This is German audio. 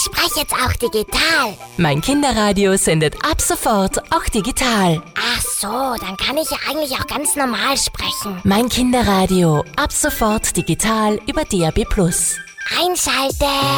spreche jetzt auch digital. Mein Kinderradio sendet ab sofort auch digital. Ach so, dann kann ich ja eigentlich auch ganz normal sprechen. Mein Kinderradio, ab sofort digital über DAB+. Einschalten!